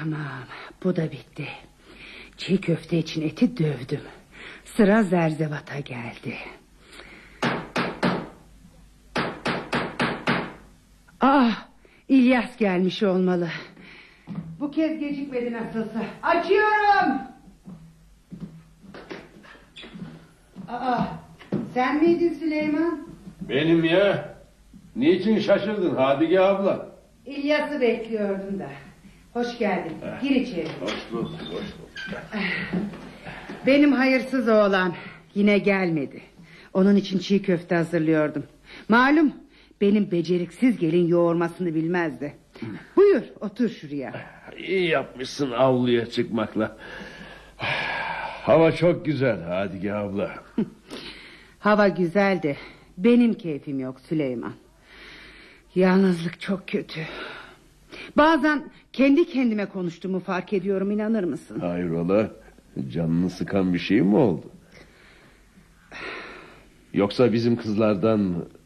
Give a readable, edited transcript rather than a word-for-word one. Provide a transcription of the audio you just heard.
Tamam, bu da bitti. Çiğ köfte için eti dövdüm. Sıra zerzevata geldi. İlyas gelmiş olmalı. Bu kez gecikmedi nasılsa. Açıyorum. Sen miydin Süleyman? Benim ya. Niçin şaşırdın Hadike abla? İlyas'ı bekliyordum da. Hoş geldin. Gir içeri. Hoş bulduk, hoş bulduk. Benim hayırsız oğlan yine gelmedi. Onun için çiğ köfte hazırlıyordum. Malum benim beceriksiz gelin yoğurmasını bilmezdi. Buyur otur şuraya. İyi yapmışsın avluya çıkmakla. Hava çok güzel Hadike abla. Hava güzel de benim keyfim yok Süleyman. Yalnızlık çok kötü. Bazen kendi kendime konuştuğumu fark ediyorum, inanır mısın? Hayrola, canını sıkan bir şey mi oldu? Yoksa bizim kızlardan